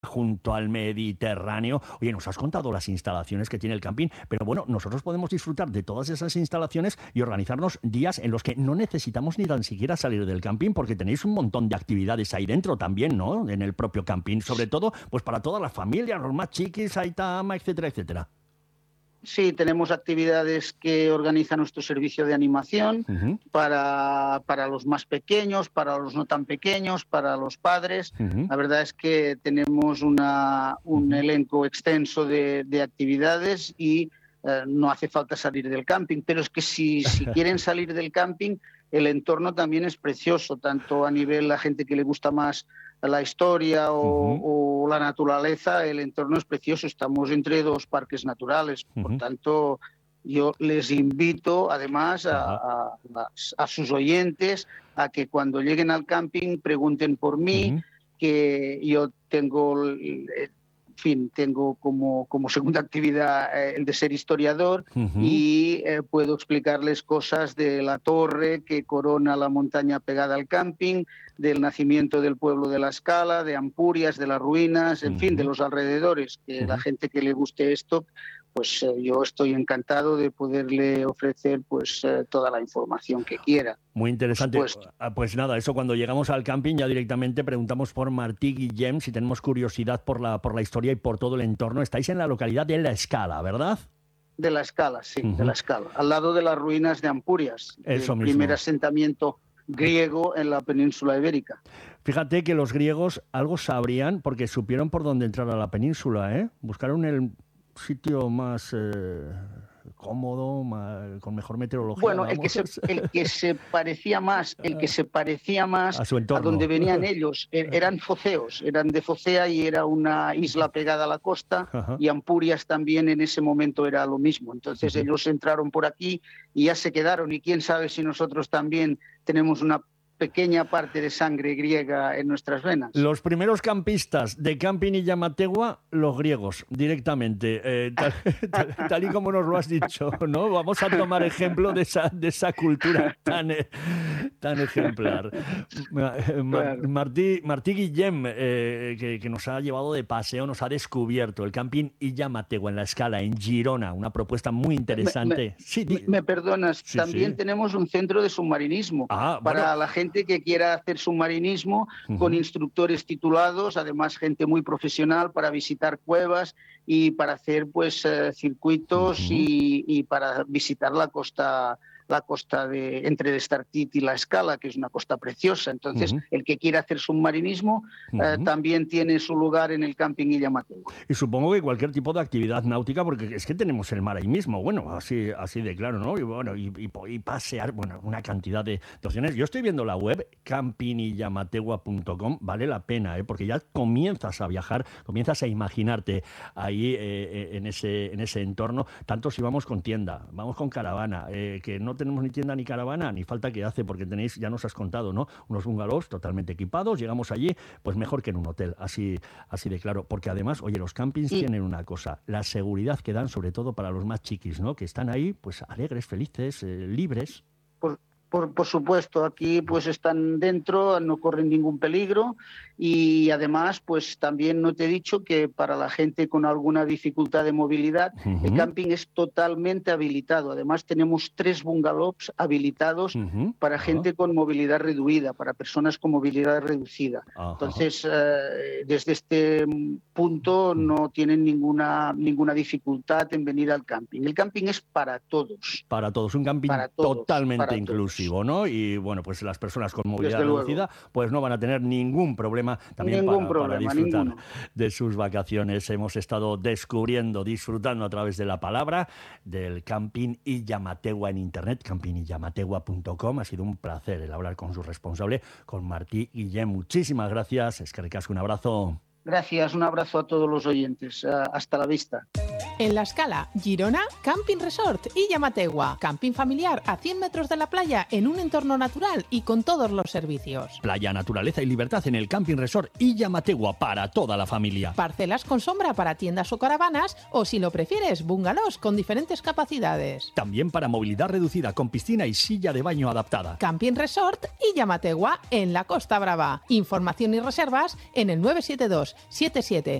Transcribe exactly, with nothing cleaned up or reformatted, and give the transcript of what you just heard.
junto al Mediterráneo. Oye, nos has contado las instalaciones que tiene el camping, pero bueno, nosotros podemos disfrutar de todas esas instalaciones y organizarnos días en los que no necesitamos ni tan siquiera salir del camping, porque tenéis un montón de actividades ahí dentro también, ¿no? En el propio camping, sobre todo, pues para todas las familias, los más chiquis, Aitama, etcétera, etcétera. Sí, tenemos actividades que organiza nuestro servicio de animación uh-huh. para, para los más pequeños, para los no tan pequeños, para los padres. Uh-huh. La verdad es que tenemos una, un uh-huh. elenco extenso de, de actividades y eh, no hace falta salir del camping. Pero es que si, si quieren salir del camping, el entorno también es precioso, tanto a nivel la gente que le gusta más la historia o, uh-huh. o la naturaleza, el entorno es precioso. Estamos entre dos parques naturales, uh-huh. por tanto yo les invito además a, a, a sus oyentes a que cuando lleguen al camping pregunten por mí, uh-huh. que yo tengo, en fin, tengo como, como segunda actividad eh, el de ser historiador uh-huh. y eh, puedo explicarles cosas de la torre que corona la montaña pegada al camping, del nacimiento del pueblo de La Escala, de Ampurias, de las ruinas, en uh-huh. fin, de los alrededores. Que uh-huh. la gente que le guste esto, pues eh, yo estoy encantado de poderle ofrecer pues eh, toda la información que quiera. Muy interesante. Pues nada, eso cuando llegamos al camping ya directamente preguntamos por Martí Guillem, si tenemos curiosidad por la, por la historia y por todo el entorno. Estáis en la localidad de La Escala, ¿verdad? De La Escala, sí, uh-huh. de La Escala, al lado de las ruinas de Ampurias, eso el mismo. Primer asentamiento griego en la península ibérica. Fíjate que los griegos algo sabrían porque supieron por dónde entrar a la península, ¿eh? Buscaron el sitio más eh, cómodo, más, con mejor meteorología. Bueno, el que, se, el que se parecía más, el que se parecía más a, su entorno. A donde venían ellos, eran foceos, eran de Focea y era una isla pegada a la costa. Ajá. Y Ampurias también en ese momento era lo mismo. Entonces uh-huh. ellos entraron por aquí y ya se quedaron, y quién sabe si nosotros también tenemos una pequeña parte de sangre griega en nuestras venas. Los primeros campistas de Camping y Llamategua, los griegos, directamente, eh, tal, tal, tal y como nos lo has dicho, ¿no? Vamos a tomar ejemplo de esa, de esa cultura tan, eh, tan ejemplar. Mar, Martí, Martí Guillem, eh, que, que nos ha llevado de paseo, nos ha descubierto el Camping y Llamategua en La Escala, en Girona, una propuesta muy interesante. Me, me, sí, me, me perdonas, sí, también sí. tenemos un centro de submarinismo ah, para bueno. la gente que quiera hacer submarinismo uh-huh. con instructores titulados, además gente muy profesional para visitar cuevas y para hacer pues eh, circuitos uh-huh. y, y para visitar la costa la costa de entre Estartit y La Escala, que es una costa preciosa. Entonces, uh-huh. el que quiera hacer submarinismo uh-huh. eh, también tiene su lugar en el Camping y Llamategua. Y supongo que cualquier tipo de actividad náutica, porque es que tenemos el mar ahí mismo, bueno, así, así de claro, ¿no? Y bueno, y, y, y pasear, bueno, una cantidad de, de opciones. Yo estoy viendo la web, camping y llamategua punto com, vale la pena, ¿eh? Porque ya comienzas a viajar, comienzas a imaginarte ahí eh, en, ese, en ese entorno, tanto si vamos con tienda, vamos con caravana, eh, que no tenemos ni tienda ni caravana, ni falta que hace, porque tenéis, ya nos has contado, ¿no? Unos bungalows totalmente equipados, llegamos allí, pues mejor que en un hotel, así, así de claro, porque además, oye, los campings sí. tienen una cosa, la seguridad que dan, sobre todo para los más chiquis, ¿no? Que están ahí, pues alegres, felices, eh, libres. Por, por, por supuesto, aquí pues están dentro, no corren ningún peligro. Y además, pues también no te he dicho que para la gente con alguna dificultad de movilidad, uh-huh. el camping es totalmente habilitado. Además, tenemos tres bungalows habilitados uh-huh. para uh-huh. gente con movilidad reducida, para personas con movilidad reducida. Uh-huh. Entonces, eh, desde este punto no tienen ninguna, ninguna dificultad en venir al camping. El camping es para todos. Para todos, un camping todos, totalmente inclusivo, todos. ¿no? Y bueno, pues las personas con movilidad desde reducida luego. Pues no van a tener ningún problema también ningún para, problema, para disfrutar ninguno. de sus vacaciones. Hemos estado descubriendo, disfrutando a través de la palabra del Camping y Llamategua en internet, camping y llamategua punto com. Ha sido un placer el hablar con su responsable, con Martí Guillem. Muchísimas gracias. Eskerrik asko, un abrazo. Gracias, un abrazo a todos los oyentes. Hasta la vista. En La Escala, Girona, Camping Resort y Llamategua. Camping familiar a cien metros de la playa en un entorno natural y con todos los servicios. Playa, naturaleza y libertad en el Camping Resort y Llamategua para toda la familia. Parcelas con sombra para tiendas o caravanas o, si lo prefieres, bungalows con diferentes capacidades. También para movilidad reducida con piscina y silla de baño adaptada. Camping Resort y Llamategua en la Costa Brava. Información y reservas en el nueve siete dos, siete siete